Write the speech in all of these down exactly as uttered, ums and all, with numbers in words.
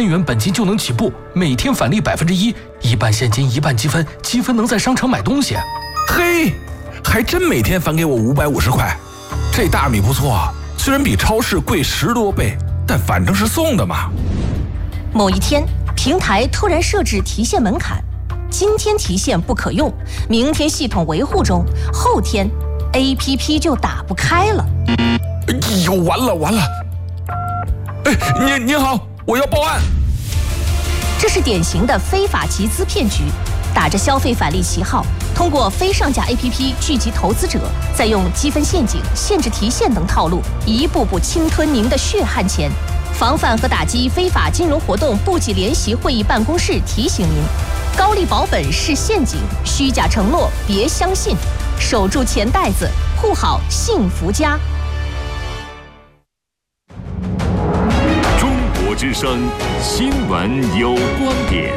元本金就能起步，每天返利百分之一，一半现金一半积分，积分能在商场买东西。 嘿，还真每天返给我五百五十块，这大米不错啊，虽然比超市贵十多倍，但反正是送的嘛。 某一天，平台突然设置提现门槛，今天提现不可用，明天系统维护中，后天 A P P 就打不开了。 哎呦，完了完了！哎，您您好，我要报案。 这是典型的非法集资骗局，打着消费返利旗号，通过非上架 A P P 聚集投资者，再用积分陷阱、限制提现等套路，一步步侵吞您的血汗钱。防范和打击非法金融活动部级联席会议办公室提醒您：高利保本是陷阱，虚假承诺别相信，守住钱袋子，护好幸福家。 中国之声新闻有观点，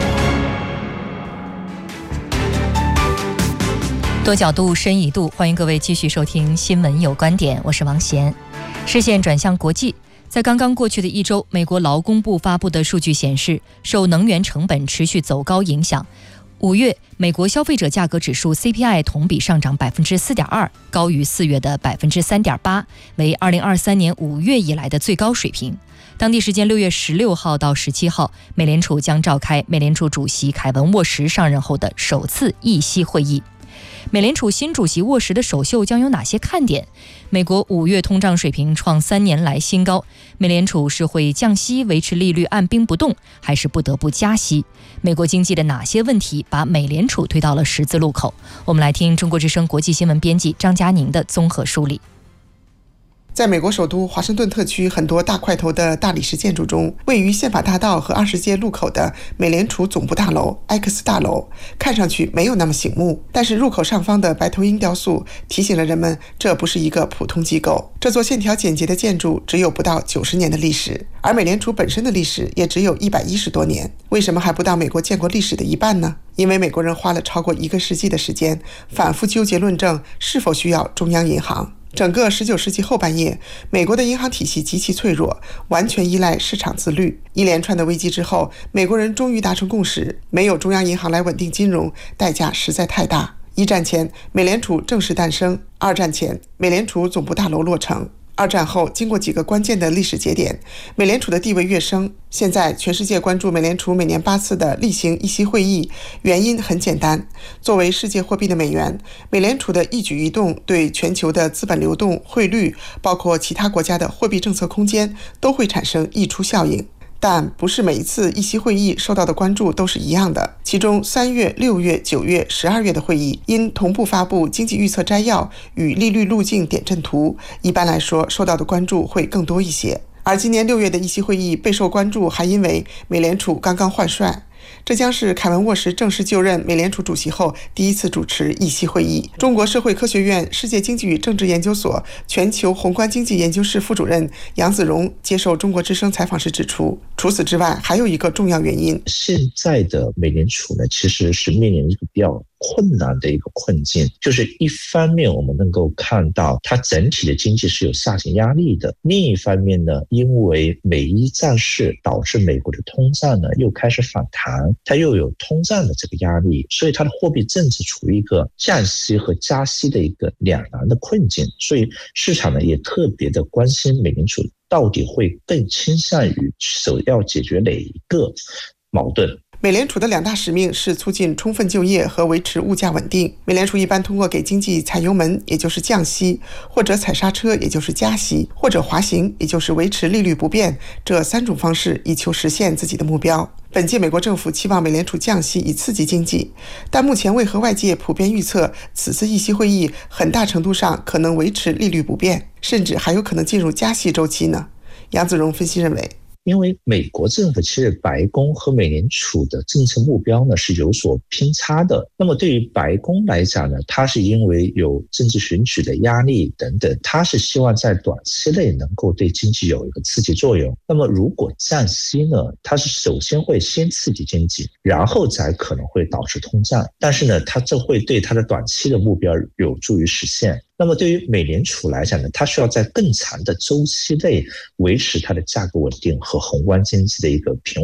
多角度深一度，欢迎各位继续收听新闻有观点，我是王贤。视线转向国际，在刚刚过去的一周，美国劳工部发布的数据显示，受能源成本持续走高影响，五月美国消费者价格指数 C P I 同比上涨 百分之四点二， 高于四月的 百分之三点八， 为二零二三年五月以来的最高水平。当地时间六月十六号到十七号，美联储将召开美联储主席凯文沃什上任后的首次议息会议。美联储新主席沃什的首秀将有哪些看点？美国五月通胀水平创三年来新高，美联储是会降息维持利率按兵不动，还是不得不加息？美国经济的哪些问题把美联储推到了十字路口？我们来听中国之声国际新闻编辑张佳宁的综合梳理。 在美国首都华盛顿特区很多大块头的大理石建筑中，位于宪法大道和二十街路口的美联储总部大楼埃克斯大楼看上去没有那么醒目，但是入口上方的白头鹰雕塑提醒了人们，这不是一个普通机构。这座线条简洁的建筑只有不到九十年的历史，而美联储本身的历史也只有一百一十多年。为什么还不到美国建国历史的一半呢？因为美国人花了超过一个世纪的时间，反复纠结论证是否需要中央银行。整个十九世纪后半叶，美国的银行体系极其脆弱，完全依赖市场自律。一连串的危机之后，美国人终于达成共识，没有中央银行来稳定金融，代价实在太大。一战前，美联储正式诞生；二战前，美联储总部大楼落成。二战后，经过几个关键的历史节点，美联储的地位跃升。现在全世界关注美联储每年八次的例行议息会议，原因很简单，作为世界货币的美元，美联储的一举一动对全球的资本流动、汇率，包括其他国家的货币政策空间，都会产生溢出效应。但不是每一次议息会议受到的关注都是一样的，其中三月、六月、九月、十二月的会议因同步发布经济预测摘要与利率路径点阵图，一般来说受到的关注会更多一些。而今年六月的议息会议备受关注，还因为美联储刚刚换帅。这将是凯文沃什正式就任美联储主席后第一次主持议息会议。中国社会科学院世界经济与政治研究所全球宏观经济研究室副主任杨子荣接受中国之声采访时指出，除此之外还有一个重要原因， 现在的美联储呢，其实是面临一个比较困难的一个困境，就是一方面我们能够看到它整体的经济是有下行压力的，另一方面呢，因为美伊战事导致美国的通胀呢又开始反弹，它又有通胀的这个压力，所以它的货币政策处于一个降息和加息的一个两难的困境，所以市场呢也特别的关心美联储到底会更倾向于首要解决哪一个矛盾。 美联储的两大使命是促进充分就业和维持物价稳定。美联储一般通过给经济踩油门，也就是降息，或者踩刹车，也就是加息，或者滑行，也就是维持利率不变，这三种方式以求实现自己的目标。本届美国政府期望美联储降息以刺激经济，但目前为何外界普遍预测此次议息会议很大程度上可能维持利率不变，甚至还有可能进入加息周期呢？杨子荣分析认为， 因为美国政府其实白宫和美联储的政策目标呢是有所偏差的。那么对于白宫来讲呢，它是因为有政治选举的压力等等，它是希望在短期内能够对经济有一个刺激作用。那么如果降息呢，它是首先会先刺激经济，然后才可能会导致通胀，但是呢，它这会对它的短期的目标有助于实现。那么对于美联储来讲呢，它需要在更长的周期内维持它的价格稳定和宏观经济的一个平